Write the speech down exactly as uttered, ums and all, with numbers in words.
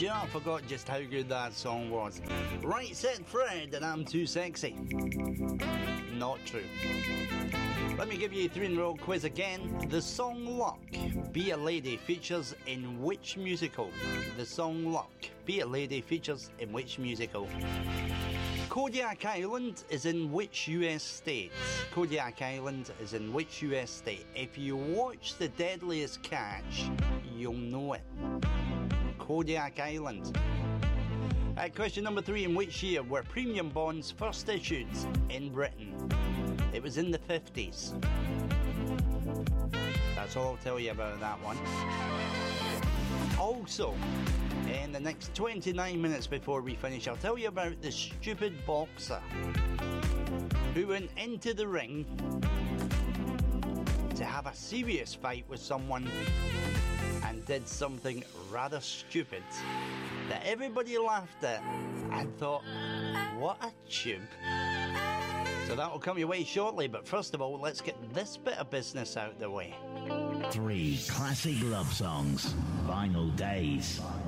you? I forgot just how good that song was. Right Said Fred and I'm Too Sexy. Not true. Let me give you a three in a row quiz again. The song Luck, Be a Lady features in which musical? The song Luck, Be a Lady features in which musical? Kodiak Island is in which U S state? Kodiak Island is in which U S state? If you watch The Deadliest Catch, you'll know it. Kodiak Island. Uh, question number three. In which year were premium bonds first issued in Britain? It was in the fifties. That's all I'll tell you about that one. Also, in the next twenty-nine minutes before we finish, I'll tell you about the stupid boxer who went into the ring to have a serious fight with someone and did something rather stupid that everybody laughed at and thought, what a chimp. So that will come your way shortly, but first of all, let's get this bit of business out the way. Three classic love songs, Vinyl Days.